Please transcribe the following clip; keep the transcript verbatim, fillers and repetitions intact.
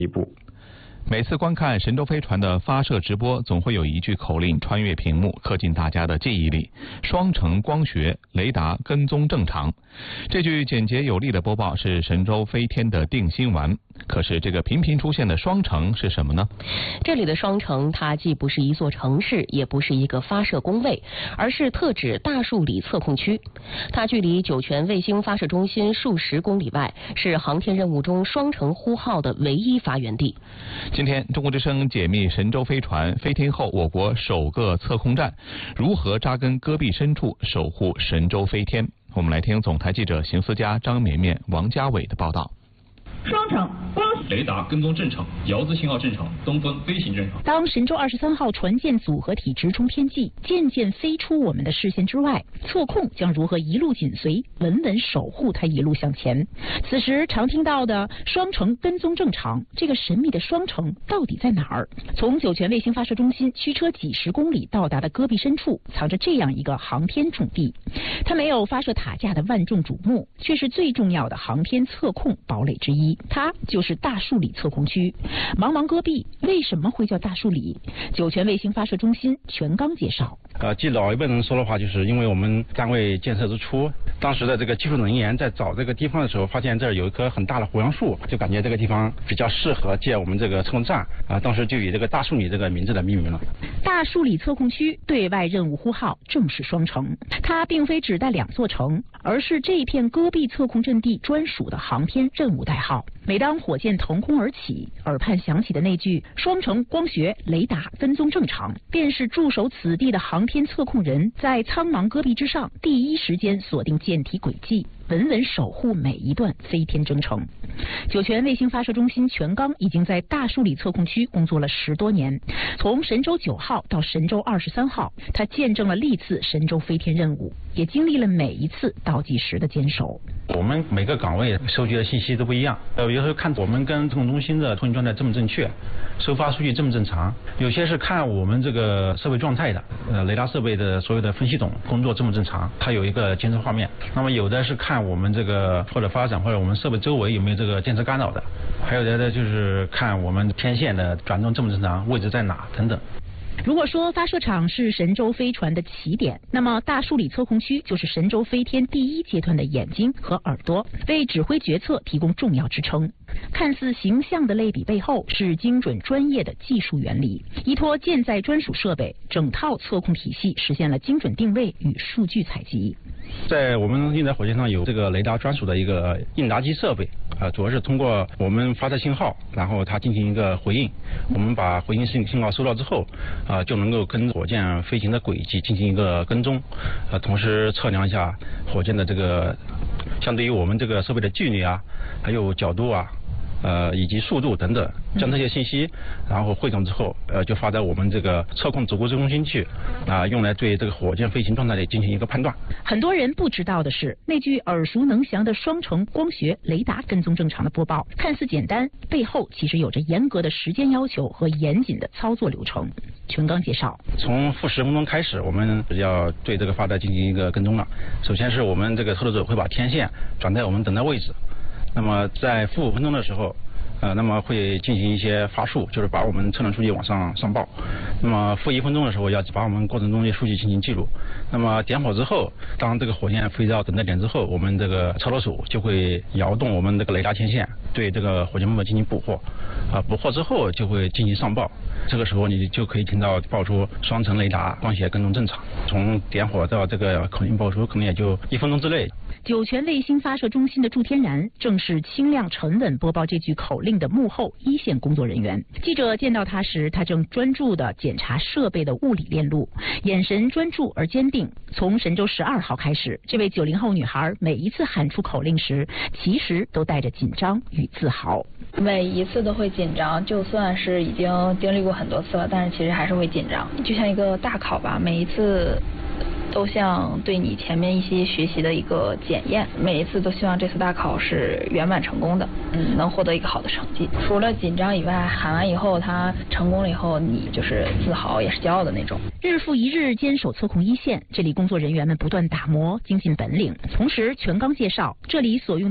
一步。 每次观看神舟飞船的发射直播，总会有一句口令穿越屏幕，刻进大家的记忆里：双程光学雷达跟踪正常。这句简洁有力的播报是神舟飞天的定心丸。可是这个频频出现的双程是什么呢？ 这里的双程，它既不是一座城市，也不是一个发射工位，而是特指大树里测控区。它距离酒泉卫星发射中心数十公里外，是航天任务中双程呼号的唯一发源地。 今天，中国之声解密神舟飞船飞天后我国首个测控站，如何扎根戈壁深处，守护神舟飞天。我们来听总台记者邢思佳、张绵绵、王家伟的报道。 双程光雷达跟踪正常，遥姿信号正常，东风飞行正常。 当神舟二十三号船舰组合体直冲天际，渐渐飞出我们的视线之外，测控将如何一路紧随，稳稳守护它一路向前？此时常听到的双程跟踪正常，这个神秘的双程到底在哪儿？从酒泉卫星发射中心驱车几十公里到达的戈壁深处，藏着这样一个航天重地。它没有发射塔架的万众瞩目，却是最重要的航天测控堡垒之一。它就是大树里测控区。茫茫戈壁为什么会叫大树里？酒泉卫星发射中心全刚介绍。 呃，据老一辈人说的话，就是因为我们单位建设之初，当时的这个技术人员在找这个地方的时候，发现这儿有一棵很大的胡杨树，就感觉这个地方比较适合建我们这个测控站啊，当时就以这个大树里这个名字来命名了。 大树里测控区对外任务呼号正是双程，它并非只带两座城，而是这片戈壁测控阵地专属的航天任务代号。每当火箭腾空而起，耳畔响起的那句“双程光学雷达跟踪正常”，便是驻守此地的航天测控人在苍茫戈壁之上第一时间锁定舰体轨迹，稳稳守护每一段飞天征程。酒泉卫星发射中心全刚已经在大树里测控区工作了十多年，从神舟九号到神舟二十三号，它见证了历次神舟飞天任务，也经历了每一次倒计时的坚守。 我们每个岗位收集的信息都不一样，呃，有时候看我们跟测控中心的通信状态正不正确，收发数据正不正常，有些是看我们这个设备状态的，呃，雷达设备的所有的分析懂工作正不正常，它有一个监测画面。那么有的是看我们这个或者发展或者我们设备周围有没有这个电磁干扰的，还有的呢就是看我们天线的转动正不正常，位置在哪等等。 如果说发射场是神舟飞船的起点，那么大树里测控区就是神舟飞天第一阶段的眼睛和耳朵，为指挥决策提供重要支撑。看似形象的类比背后是精准专业的技术原理，依托舰载专属设备，整套测控体系实现了精准定位与数据采集。 在我们运载火箭上有这个雷达专属的一个应答机设备，呃，主要是通过我们发射信号，然后它进行一个回应，我们把回应信信号收到之后，啊、呃，就能够跟火箭飞行的轨迹进行一个跟踪，呃，同时测量一下火箭的这个相对于我们这个设备的距离啊，还有角度啊。呃，以及速度等等，将这些信息，然后汇总之后，呃，就发到我们这个测控指挥中心去，啊、呃，用来对这个火箭飞行状态里进行一个判断。 很多人不知道的是，那句耳熟能详的双程光学雷达跟踪正常的播报，看似简单，背后其实有着严格的时间要求和严谨的操作流程。全刚介绍， 从负十分钟开始，我们要对这个发带进行一个跟踪了。首先是我们这个操作者会把天线转在我们等待位置。那么在负五分钟的时候，呃，那么会进行一些发数，就是把我们测量数据往上上报。那么负一分钟的时候，要把我们过程中的数据进行记录。那么点火之后，当这个火箭飞到等待点之后，我们这个操作手就会摇动我们这个雷达天线，对这个火箭目标进行捕获。啊、呃，捕获之后就会进行上报。这个时候你就可以听到报出双程雷达光学跟踪正常。从点火到这个口令报出，可能也就一分钟之内。 酒泉卫星发射中心的祝天然正是清亮沉稳播报这句口令的幕后一线工作人员。记者见到他时，他正专注地检查设备的物理链路，眼神专注而坚定。从神舟十二号开始，这位九零后女孩每一次喊出口令时，其实都带着紧张与自豪。 每一次都会紧张，就算是已经经历过很多次了，但是其实还是会紧张，就像一个大考吧，每一次都像对你前面一些学习的一个检验，每一次都希望这次大考是圆满成功的，嗯，能获得一个好的成绩。除了紧张以外，喊完以后他成功了以后，你就是自豪也是骄傲的那种。 日复一日坚守测控一线，这里工作人员们不断打磨精进本领。同时，全刚介绍这里所用的